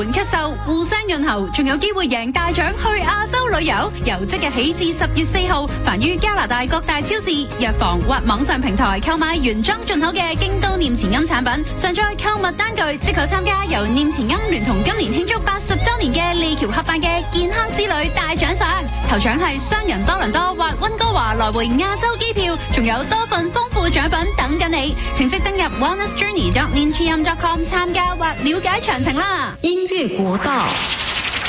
緩咳嗽、互相潤喉，仲有機會贏大獎去亞洲旅遊。由即日起至10月4號，凡於加拿大各大超市、藥房或網上平台購買原裝進口嘅京都念慈菴產品，上載購物單據即可參加由念慈菴聯同今年慶祝80週年嘅利橋合辦嘅健康之旅大獎賞。頭獎係雙人多倫多或溫哥華來回亞洲機票，仲有多份豐富獎品等緊你。請即登入 wellnessjourney.nienchiam.com 參加或了解詳情啦。 音樂國道